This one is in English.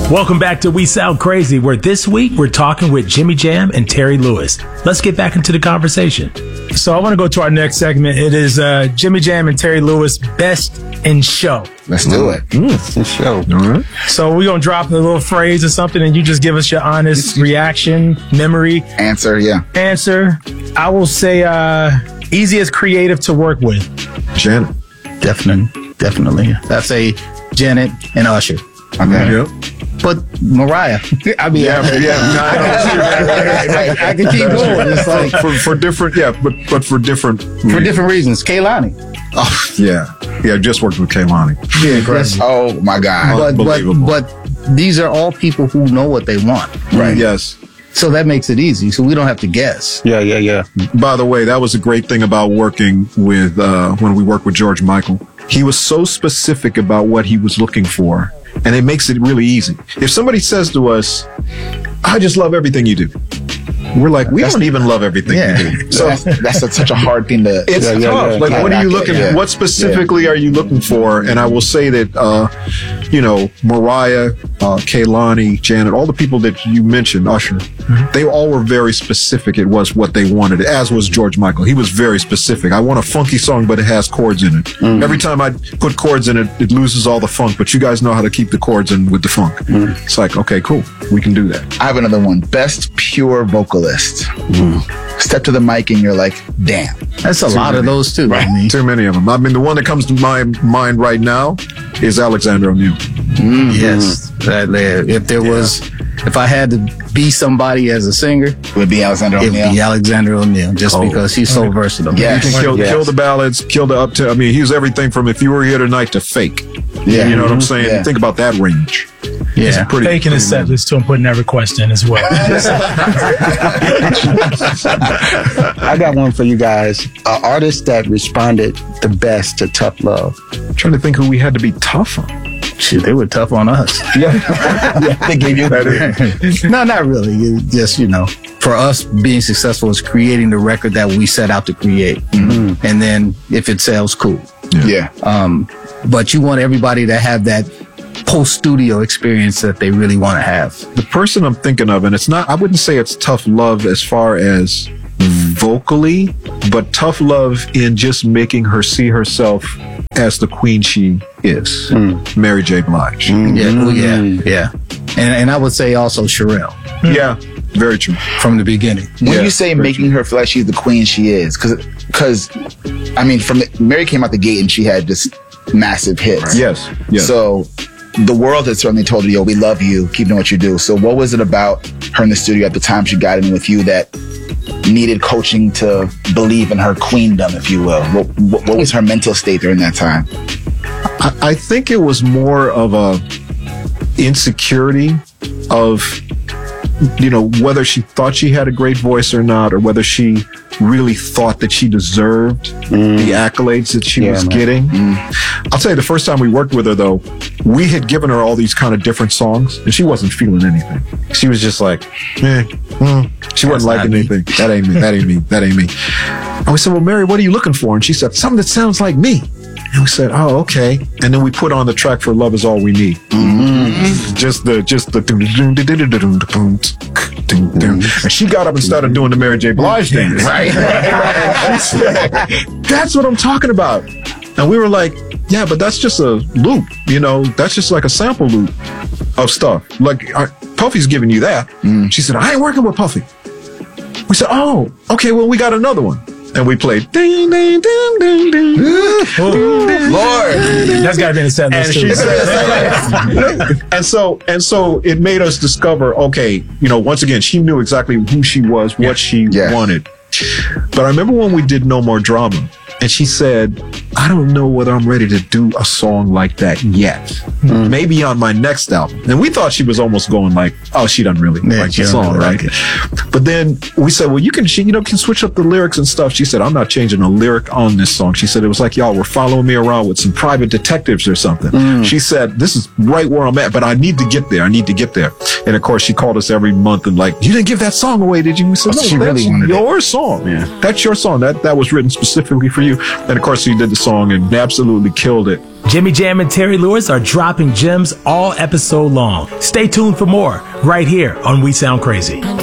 Welcome back to We Sound Crazy, where this week we're talking with Jimmy Jam and Terry Lewis. Let's get back into the conversation. So I want to go to our next segment. It is Jimmy Jam and Terry Lewis Best in Show. Let's do it. Best in Show. All right. So we're going to drop a little phrase or something, and you just give us your honest reaction, memory. Answer. I will say easiest creative to work with. Janet. Definitely. That's a Janet and Usher. Okay. Yep. But Mariah. I mean, I can keep going. It's like for different, but for different reasons. Kaylani. Oh yeah. I just worked with Kaylani. Yeah, correct. Oh my God. But these are all people who know what they want. Right. Yes. So that makes it easy. So we don't have to guess. Yeah. By the way, that was a great thing about working with when we worked with George Michael. He was so specific about what he was looking for, and it makes it really easy. If somebody says to us, "I just love everything you do," we're like, we don't even love everything you do. So that's such a hard thing to. It's tough. Like, what are you looking? What specifically are you looking for? And I will say that, Mariah, Kaylani, Janet, all the people that you mentioned, Usher, they all were very specific. It was what they wanted, as was George Michael. He was very specific. I want a funky song, but it has chords in it. Every time I put chords in it, it loses all the funk. But you guys know how to keep the chords in with the funk. It's like, okay, cool, we can do that. I have another one. Best pure vocalist. Step to the mic and you're like, damn. That's a lot of those too. Right. I mean. Too many of them. I mean, the one that comes to my mind right now is Alexander O'Neal. Yes. If I had to be somebody as a singer, It would be Alexander it would O'Neal. be Alexander O'Neal, just because he's so versatile. Yes. He can kill the ballads, kill the up to. I mean, he was everything from If You Were Here Tonight to Fake. Yeah. You know what I'm saying? Yeah. Think about that range. Yeah. Taking a set list to and putting that request in as well. I got one for you guys. An artist that responded the best to Tough Love. I'm trying to think who we had to be tough on. Shit, they were tough on us. They gave you that. No, not really. It just, for us, being successful is creating the record that we set out to create. And then if it sells, cool. Yeah. But you want everybody to have that post-studio experience that they really want to have. The person I'm thinking of, and I wouldn't say it's Tough Love as far as vocally, but Tough Love in just making her see herself as the queen she is. Mary J. Blige. Yeah. And I would say also Sherelle. Yeah, very true. From the beginning. When you say making her feel like she's the queen she is, because I mean, Mary came out the gate and she had just massive hits. Yes. So the world had certainly told her, yo, we love you, keep doing what you do. So what was it about her in the studio at the time she got in with you that needed coaching to believe in her queendom, if you will? What was her mental state during that time? I think it was more of a insecurity of, whether she thought she had a great voice or not, or whether she really thought that she deserved the accolades that she was getting. I'll tell you, the first time we worked with her, though, we had given her all these kind of different songs, and she wasn't feeling anything. She was just like, she wasn't liking anything. That ain't me. And we said, well, Mary, what are you looking for? And she said, something that sounds like me. And we said, oh, okay. And then we put on the track for Love Is All We Need. Just the and she got up and started doing the Mary J. Blige dance. Right. That's what I'm talking about. And we were like, yeah, but that's just a loop. That's just like a sample loop of stuff. Like, Puffy's giving you that. She said, I ain't working with Puffy. We said, oh, okay, well, we got another one. And we played ding, ding, ding, ding, ding. Lord. That's got to be in the set list too. And so it made us discover, okay, once again, she knew exactly who she was, what she wanted. But I remember when we did No More Drama, and she said, I don't know whether I'm ready to do a song like that yet. Maybe on my next album. And we thought she was almost going like, oh, she doesn't really like the song, right? But then we said, well, you can switch up the lyrics and stuff. She said, I'm not changing a lyric on this song. She said, it was like y'all were following me around with some private detectives or something. She said, this is right where I'm at, but I need to get there. And of course, she called us every month and like, you didn't give that song away, did you? We said, no, She that's really wanted it. your song. Yeah. That's your song. That was written specifically for you. And of course, she did the song and absolutely killed it. Jimmy Jam and Terry Lewis are dropping gems all episode long. Stay tuned for more right here on We Sound Crazy.